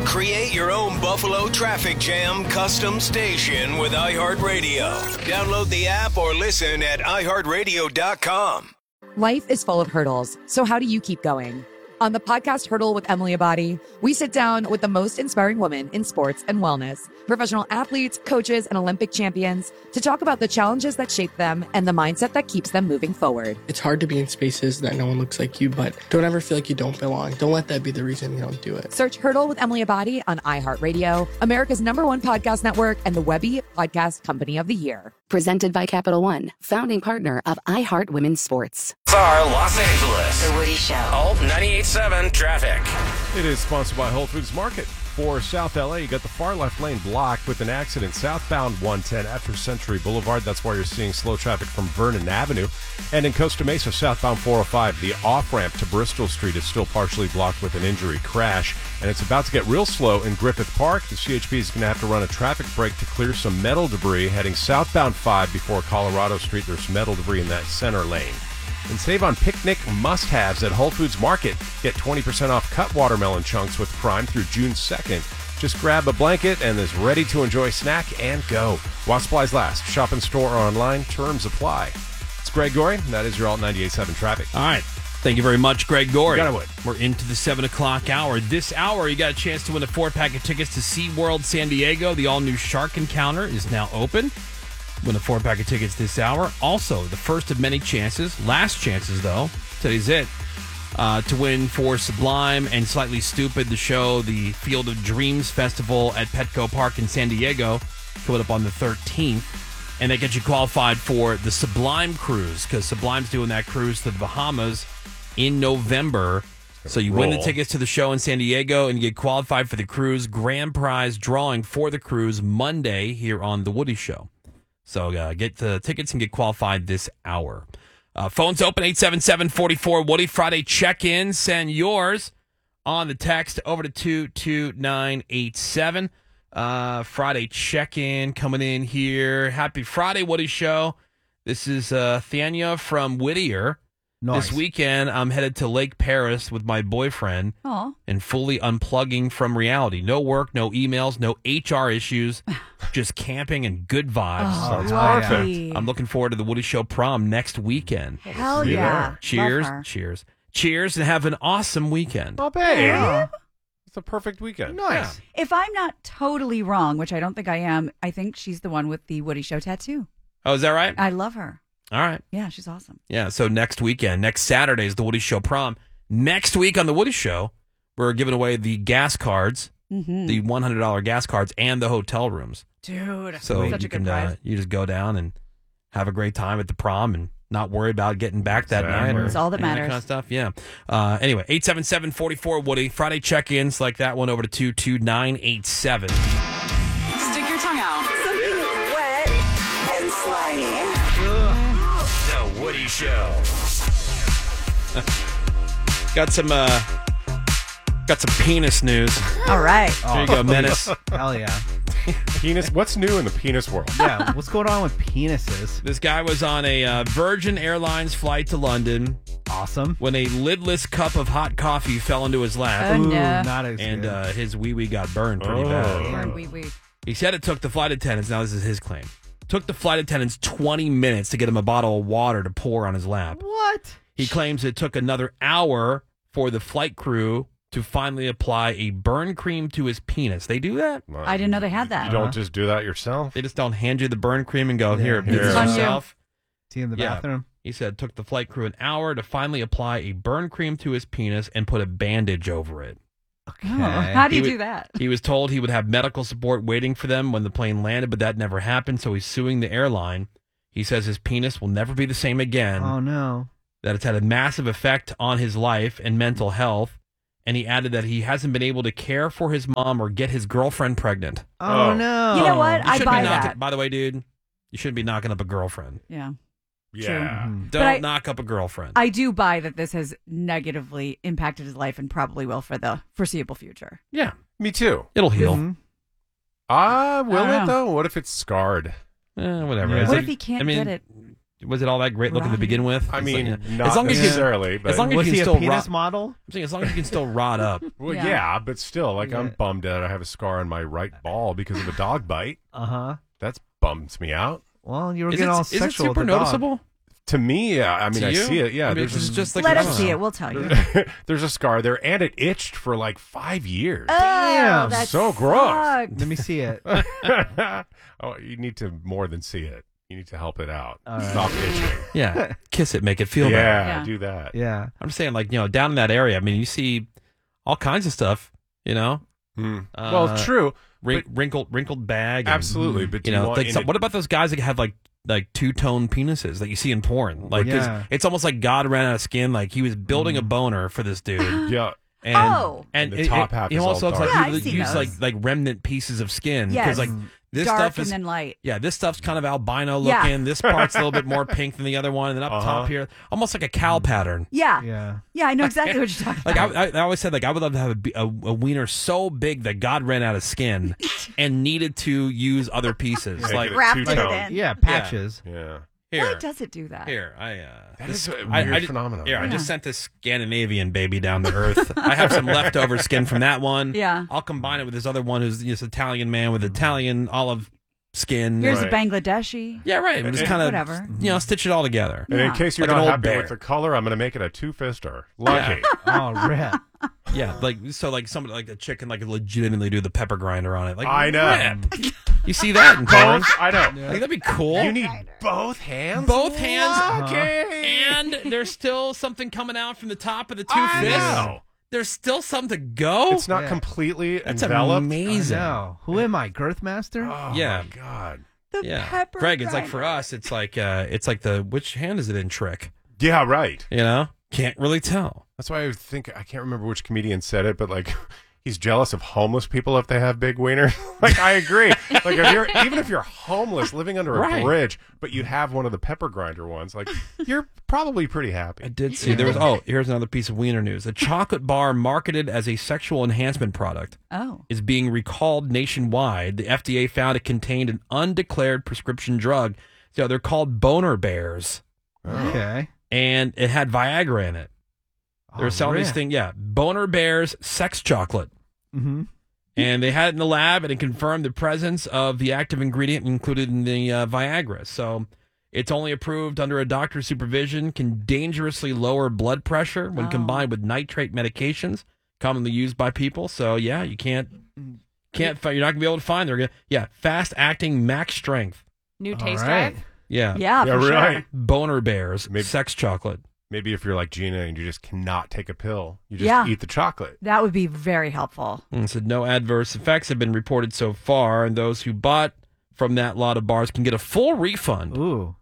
Create your own Buffalo traffic jam custom station with iHeartRadio. Download the app or listen at iHeartRadio.com. Life is full of hurdles, so how do you keep going? On the podcast Hurdle with Emily Abadi, we sit down with the most inspiring women in sports and wellness, professional athletes, coaches, and Olympic champions to talk about the challenges that shape them and the mindset that keeps them moving forward. It's hard to be in spaces that no one looks like you, but don't ever feel like you don't belong. Don't let that be the reason you don't do it. Search Hurdle with Emily Abadi on iHeartRadio, America's #1 podcast network, and the Webby Podcast Company of the Year. Presented by Capital One, founding partner of iHeart Women's Sports. Los Angeles. The Woody Show. Alt 98.7 traffic. It is sponsored by Whole Foods Market. For South LA, you got the far left lane blocked with an accident southbound 110 after Century Boulevard. That's why you're seeing slow traffic from Vernon Avenue. And in Costa Mesa, southbound 405, the off-ramp to Bristol Street is still partially blocked with an injury crash. And it's about to get real slow in Griffith Park. The CHP is going to have to run a traffic break to clear some metal debris heading southbound 5 before Colorado Street. There's metal debris in that center lane. And save on picnic must-haves at Whole Foods Market. Get 20% off cut watermelon chunks with Prime through June 2nd. Just grab a blanket and this ready-to-enjoy snack and go. While supplies last. Shop in store or online. Terms apply. It's Greg Gorey. That is your Alt 98.7 traffic. All right. Thank you very much, Greg Gorey. You got it. We're into the 7 o'clock hour. This hour, you got a chance to win a 4-pack of tickets to SeaWorld San Diego. The all-new Shark Encounter is now open. Win a 4-pack of tickets this hour. Also, the first of many chances, last chances though, today's it, to win for Sublime and Slightly Stupid, the show, the Field of Dreams Festival at Petco Park in San Diego, coming up on the 13th. And that gets you qualified for the Sublime Cruise, because Sublime's doing that cruise to the Bahamas in November. So you win the tickets to the show in San Diego and you get qualified for the cruise. Grand prize drawing for the cruise Monday here on The Woody Show. So get the tickets and get qualified this hour. Phones open, 877-44-WOODY. Friday check-in. Send yours on the text over to 22987. Friday check-in coming in here. Happy Friday, Woody Show. This is Thania from Whittier. Nice. This weekend, I'm headed to Lake Paris with my boyfriend and fully unplugging from reality. No work, no emails, no HR issues, just camping and good vibes. Sounds perfect. I'm looking forward to the Woody Show prom next weekend. Hell yeah. Cheers, cheers, cheers, and have an awesome weekend. Oh, babe. It's a perfect weekend. Nice. If I'm not totally wrong, which I don't think I am, I think she's the one with the Woody Show tattoo. Oh, is that right? I love her. All right. Yeah, she's awesome. Yeah, so next weekend, next Saturday is the Woody Show prom. Next week on the Woody Show, we're giving away the gas cards, the $100 gas cards, and the hotel rooms. Dude, So such you a good can prize. you just go down and have a great time at the prom and not worry about getting back that night. Or That's all that any of matters. kind of stuff. Yeah. Anyway, 877-44-WOODY. Friday check-ins like that one over to 22987. Stick your tongue out. Something wet and slimy. The Woody Show. Got some penis news. All right. There you go, Menace. Hell yeah. Penis. What's new in the penis world? Yeah, what's going on with penises? This guy was on a Virgin Airlines flight to London Awesome. when a lidless cup of hot coffee fell into his lap. Oh, Ooh, no. not as And good. his wee-wee got burned pretty Oh. bad. Burn wee wee. He said it took the flight attendants, now this is his claim, took the flight attendants 20 minutes to get him a bottle of water to pour on his lap. What? He claims it took another hour for the flight crew to finally apply a burn cream to his penis. They do that? I didn't know they had You that. don't just do that yourself. They just don't hand you the burn cream and go, here, do Here. this On you. yourself. Is he in the Yeah. bathroom? He said it took the flight crew an hour to finally apply a burn cream to his penis and put a bandage over it. Okay. Oh, how do you He do that? He was told he would have medical support waiting for them when the plane landed, but that never happened, so he's suing the airline. He says his penis will never be the same again, Oh, no. that it's had a massive effect on his life and mental health, and he added that he hasn't been able to care for his mom or get his girlfriend pregnant. Oh, Oh. no. You know what? You I shouldn't buy be knocking, that. by the way, dude, you shouldn't be knocking up a girlfriend. Yeah. Yeah. Mhm. Don't I- knock up a girlfriend. I do buy that this has negatively impacted his life and probably will for the foreseeable future. yeah, Me too. it'll heal. Mhm. Will I don't it know. though? What if it's scarred? Whatever. Yeah. Is What it- if he can't I mean, get it? Was it all that great looking to begin with? I mean, It's not as long necessarily, as but as long as Was you he can a still penis rot. model? I'm saying as long as you can still rot up. well, Yeah. yeah, but still, like I'm bummed that I have a scar on my right ball because of a dog bite. That's bums me out. Well, you were Is getting all it sexual super with the dog. noticeable? To me, yeah. I mean, To I you? see it. Yeah, I mean, there's it's just like Let I us don't see know. it. We'll tell you. there's a scar there, and it itched for like 5 years. Oh, that So gross. sucked. Let me see it. Oh, you need to more than see it. You need to help it out. All right. Stop itching. Yeah, kiss it, make it feel Yeah, better. Yeah. do that. Yeah. I'm saying, like, down in that area. I mean, you see all kinds of stuff. Well, true. Wrinkled bag. And, Absolutely, but do you want like, in it- what about those guys that have like two-tone penises that you see in porn? Like, 'cause Yeah. it's almost like God ran out of skin. Like he was building a boner for this dude. Yeah. And, Oh. and the top half it is all almost looks dark. like Yeah, he I've seen used those. like remnant pieces of skin. Yes. like this Dark stuff is and then light. yeah, this stuff's kind of albino Yeah. looking. This part's a little bit more pink than the other one, and then up top here, almost like a cow pattern. Yeah. Yeah. Yeah, I know exactly what you're talking Like about. I always said, like I would love to have a wiener so big that God ran out of skin and needed to use other pieces. Make like it a Wrapped it two-tone. in. Yeah, patches. Yeah. here, Why does it do that? here, That is a weird phenomenon. Here, I right? just sent this Scandinavian baby down to Earth. I have some leftover skin from that one. Yeah. I'll combine it with this other one who's this Italian man with Italian olive skin. Here's Right. a Bangladeshi. Yeah, right. We'll just kind of, Whatever. stitch it all together. And in Yeah. case you're Like an not old happy bear. with the color, I'm going to make it a two-fister. Lucky. Oh, rip. Yeah, like somebody like a chicken like legitimately do the pepper grinder on it. Like I know. rip. You see that in porn? Both? I know. Like, that'd be cool. You need both hands? both hands. Okay. And there's still something coming out from the top of the two I fists. know. There's still something to go. It's not Yeah. completely That's enveloped. amazing. No. Who am I, Girth Master? Oh, Yeah. my God. The Yeah, pepper Greg. It's like for grinder. us. It's like the which hand is it in trick? Yeah, right. Can't really tell. That's why I think, I can't remember which comedian said it, but like, he's jealous of homeless people if they have big wieners. Like, I agree. Like, even if you're homeless living under a Right. bridge, but you have one of the pepper grinder ones, like, you're probably pretty happy. I did see there was. Oh, here's another piece of wiener news. A chocolate bar marketed as a sexual enhancement product Oh. is being recalled nationwide. The FDA found it contained an undeclared prescription drug. So they're called Boner Bears, Okay. and it had Viagra in it. They were selling these things. Yeah, Boner Bears sex chocolate. Mm-hmm. And they had it in the lab, and it confirmed the presence of the active ingredient included in the Viagra. So it's only approved under a doctor's supervision, can dangerously lower blood pressure when combined with nitrate medications commonly used by people. So, yeah, you can't you're not going to be able to find them. Fast-acting max strength. New All taste right. drive. Yeah, Yeah, for right. sure. Boner Bears, Maybe- sex chocolate. Maybe if you're like Gina and you just cannot take a pill, you just Yeah. eat the chocolate. That would be very helpful. And it said no adverse effects have been reported so far, and those who bought from that lot of bars can get a full refund. Ooh.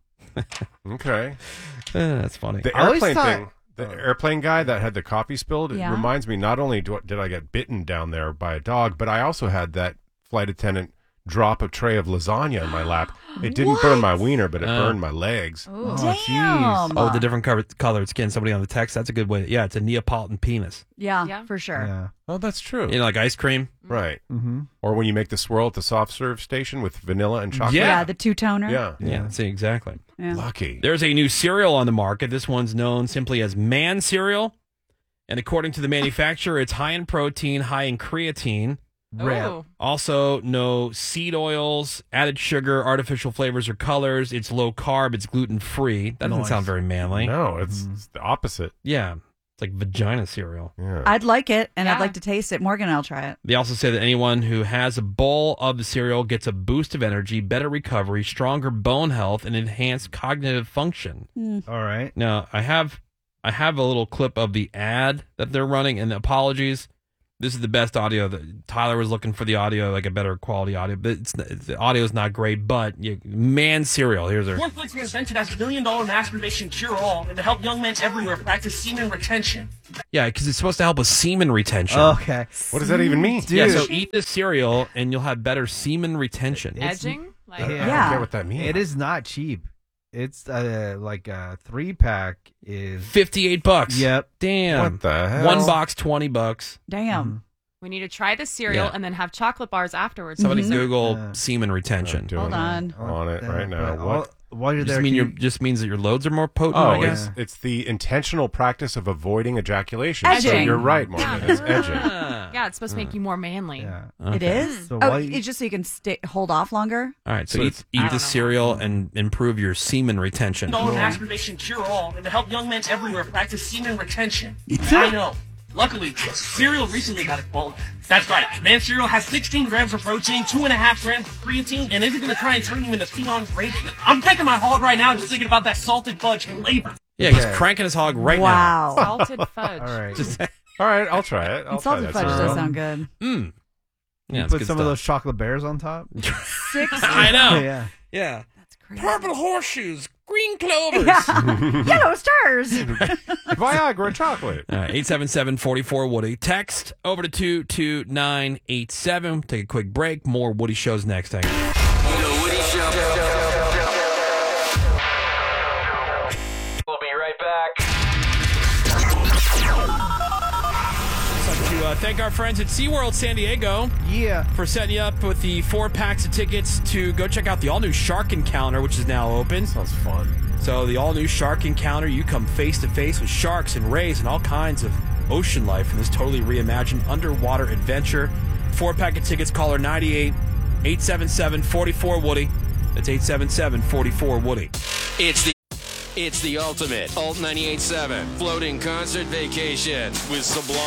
Okay. That's funny. The I always airplane thought- thing, the airplane guy that had the coffee spilled, it Yeah. reminds me not only did I get bitten down there by a dog, but I also had that flight attendant drop a tray of lasagna in my lap. It didn't burn my wiener, but it burned my legs. Oh, jeez. Oh, the different colored skin. Somebody on the text. That's a good way. Yeah, it's a Neapolitan penis. Yeah, Yeah. for sure. Yeah. Oh, that's true. Like ice cream. Right. Mm-hmm. Or when you make the swirl at the soft serve station with vanilla and chocolate. Yeah, the two-toner. Yeah. Yeah, see, exactly. Yeah. Lucky. There's a new cereal on the market. This one's known simply as Man Cereal. And according to the manufacturer, it's high in protein, high in creatine. Oh. Also, no seed oils, added sugar, artificial flavors or colors. It's low carb. It's gluten free. That doesn't Nice. sound very manly. No, it's the opposite. Yeah, it's like vagina cereal. Yeah. I'd like it, and I'd Yeah. like to taste it. Morgan and I'll try it. They also say that anyone who has a bowl of the cereal gets a boost of energy, better recovery, stronger bone health, and enhanced cognitive function. All right. Now, I have a little clip of the ad that they're running, and apologies. This is the best audio. Tyler was looking for the audio, like a better quality audio, but the audio is not great. But Man Cereal, here's her. Cornflakes were invented as $1 billion masturbation cure-all and to help young men everywhere practice semen retention. Yeah, because it's supposed to help with semen retention. Okay. What does that even mean? Dude. Yeah, so eat this cereal and you'll have better semen retention. Edging? I Like, don't Yeah. get what that means. It is not cheap. It's like a 3-pack is. $58. Yep. Damn. What the hell? One box, $20. Damn. we need to try the cereal Yeah. and then have chocolate bars afterwards. Somebody Mhm. Google semen retention. Doing Hold it. on. On it right now. But What? while you're there, can you- just means that your loads are more potent. Oh, I guess. it's the intentional practice of avoiding ejaculation. So Edging. you're right, Morgan. It's edging. Yeah, it's supposed to make you more manly. Yeah. It is? So oh, why- it's just so you can hold off longer? All right, so So eat the cereal and improve your semen retention. Masturbation cure-all and to help young men everywhere practice semen retention. I know. Luckily, cereal recently got it called. That's right. Man cereal has 16 grams of protein, 2.5 grams of creatine, and isn't going to try and turn you into phenol gravy. I'm taking my hog right now just thinking about that salted fudge flavor. Yeah, he's cranking his hog right now. Wow. Salted fudge. All right. All right, I'll try it. I'll try Salted that fudge cereal. does sound good. Mm. Yeah, You it's put good some stuff. of those chocolate bears on top. 60. I know. Yeah. Yeah. That's crazy. Purple horseshoes, green clovers. Yellow stars. Viagra chocolate. 877-44-WOODY. Text over to 22987. Take a quick break. More Woody shows next. Hang on. The Woody Show. We'll be right back. I'd like to thank our friends at SeaWorld San Diego Yeah. for setting you up with the 4 packs of tickets to go check out the all-new Shark Encounter, which is now open. Sounds fun. So the all-new Shark Encounter, you come face-to-face with sharks and rays and all kinds of ocean life in this totally reimagined underwater adventure. 4-pack of tickets, caller 98 877-44-WOODY. That's 877-44-WOODY. It's the ultimate Alt 98.7 floating concert vacation with Sublime.